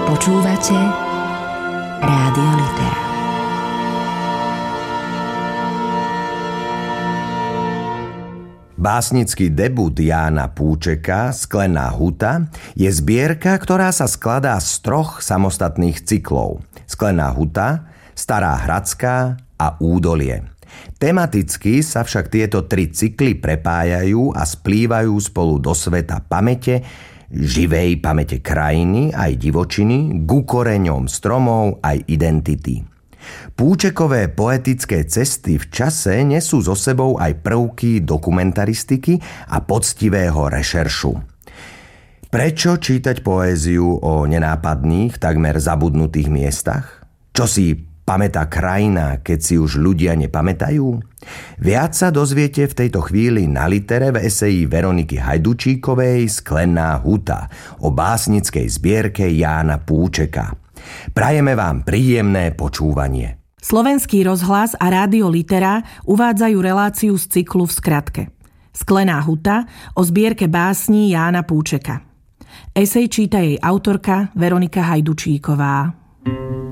Počúvate Rádio Litera. Básnický debut Jána Púčeka Sklená huta je zbierka, ktorá sa skladá z 3 samostatných cyklov. Sklená huta, Stará Hradská a Údolie. Tematicky sa však tieto 3 cykly prepájajú a splývajú spolu do sveta pamäte, živej pamäte krajiny aj divočiny, ku koreňom stromov aj identity. Púčekové poetické cesty v čase nesú so sebou aj prvky dokumentaristiky a poctivého rešeršu. Prečo čítať poéziu o nenápadných, takmer zabudnutých miestach? Čo si pamätá krajina, keď si už ľudia nepamätajú? Viac sa dozviete v tejto chvíli na Litere v eseji Veroniky Hajdučíkovej Sklená huta o básnickej zbierke Jána Púčeka. Prajeme vám príjemné počúvanie. Slovenský rozhlas a Rádio Litera uvádzajú reláciu z cyklu v skratke. Sklená huta o zbierke básní Jána Púčeka. Esej číta jej autorka Veronika Hajdučíková.